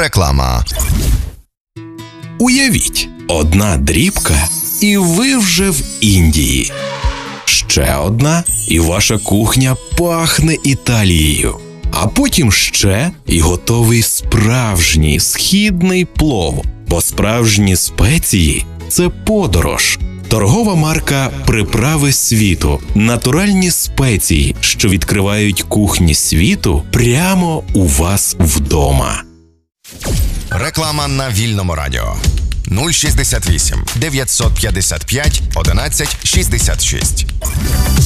Реклама. Уявіть, одна дрібка, і ви вже в Індії. Ще одна, і ваша кухня пахне Італією. А потім ще, і готовий справжній східний плов. Бо справжні спеції – це подорож. Торгова марка «Приправи світу» – натуральні спеції, що відкривають кухні світу прямо у вас вдома. Реклама на Вільному радіо. 068 955 11 66.